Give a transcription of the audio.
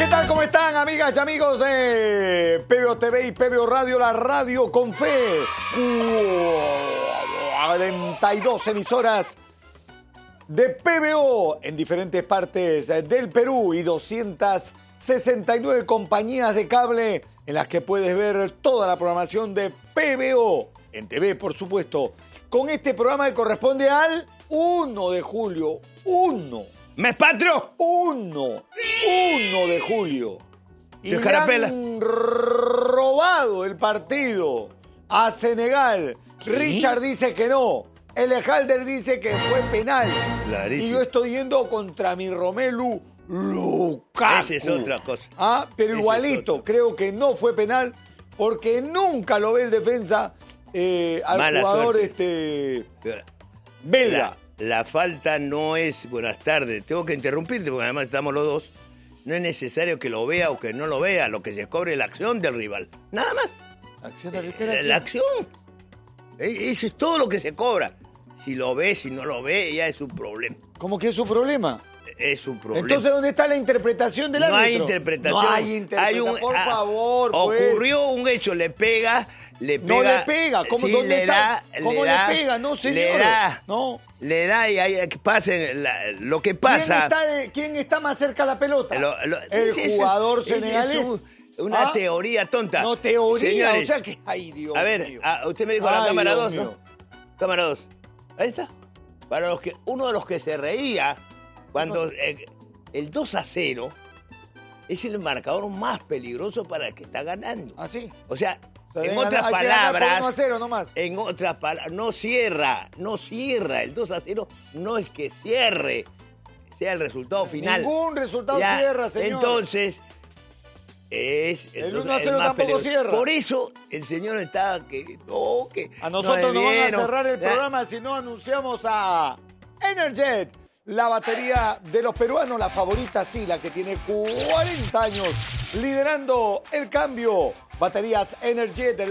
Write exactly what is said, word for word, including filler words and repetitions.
¿Qué tal? ¿Cómo están, amigas y amigos de P B O T V y P B O Radio, la radio con fe? cuarenta y dos emisoras de P B O en diferentes partes del Perú y doscientas sesenta y nueve compañías de cable en las que puedes ver toda la programación de P B O en T V, por supuesto, con este programa que corresponde al uno de julio. uno. ¿Mes patrio? Uno. Sí. uno de julio. Y Dios le carapela. han robado el partido a Senegal. ¿Qué? Richard dice que no. Elejalder dice que fue penal. Clarísimo. Y yo estoy yendo contra mi Romelu Lukaku. Esa es otra cosa. Ah, pero Ese igualito, es otro. creo que no fue penal porque nunca lo ve el defensa eh, al Mala jugador suerte. este belga. La, la falta no es... Buenas tardes. Tengo que interrumpirte porque además estamos los dos. No es necesario que lo vea o que no lo vea. Lo que se cobre es la acción del rival. Nada más. Acción de Eh, La acción. Eh, Eso es todo lo que se cobra. Si lo ve, si no lo ve, ya es un problema. ¿Cómo que es su problema? Es un problema. Entonces, ¿dónde está la interpretación del no árbitro? hay interpretación. No hay interpretación, por ah, favor. pues. Ocurrió un hecho, le pega, le pega. No le pega. ¿Cómo, sí, ¿dónde le está? da, ¿Cómo le, da, pega? No, señor. Le da, no. le da y ahí que pase la- lo que ¿Quién pasa. está, de- ¿Quién está más cerca a la pelota? Lo- lo- el ese es- jugador ese es senegalés. un- una ¿Ah? teoría tonta. No, teoría. Señores, o sea que... Ay, Dios a ver, mío. a- usted me dijo la Ay, cámara Dios dos, mío. ¿no? Cámara dos. Ahí está. Para los que, uno de los que se reía cuando eh, el dos a cero es el marcador más peligroso para el que está ganando. ¿Ah, sí? O sea, O sea, en deben otras ganar- hay que ganar por palabras, uno a cero nomás. en otras palabras, no cierra, no cierra. El dos a cero no es que cierre, sea el resultado final. Ningún resultado Ya, cierra, señor. Entonces, es El entonces, uno a cero más tampoco peligroso. cierra. Por eso el señor está que no, que A nosotros nos van a debieron. cerrar el Ya. programa si no anunciamos a Energet, la batería de los peruanos, la favorita, sí, la que tiene cuarenta años liderando el cambio. Baterías Energet.